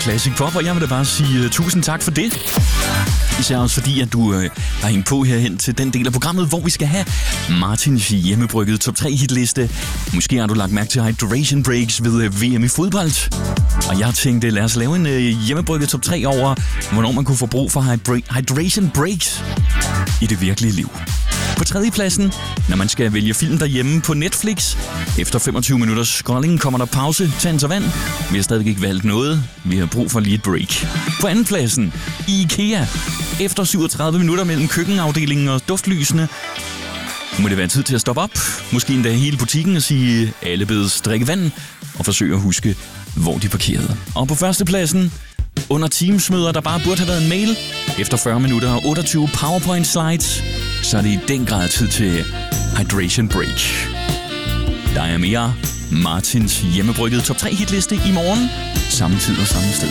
Classic Pop, og jeg vil da bare sige tusind tak for det. Især også fordi, at du har hængt på herhen til den del af programmet, hvor vi skal have Martins hjemmebrygget top 3 hitliste. Måske har du lagt mærke til Hydration Breaks ved VM i fodbold. Og jeg tænkte, lad os lave en hjemmebrygget top 3 over, hvornår man kunne få brug for Hydration Breaks i det virkelige liv. På tredjepladsen, når man skal vælge film derhjemme på Netflix. Efter 25 minutters scrolling kommer der pause, tag en tår vand. Vi har stadig ikke valgt noget. Vi har brug for lige et break. På andenpladsen, i IKEA. Efter 37 minutter mellem køkkenafdelingen og duftlysene, må det være tid til at stoppe op. Måske endda hele butikken og sige, alle bedes drikke vand. Og forsøge at huske, hvor de parkerede. Og på førstepladsen, under Teams-møder, der bare burde have været en mail. Efter 40 minutter og 28 PowerPoint slides, så er det i den grad tid til Hydration Break. Der er mere Martins hjemmebrygget top 3 hitliste i morgen. Samme tid og samme sted.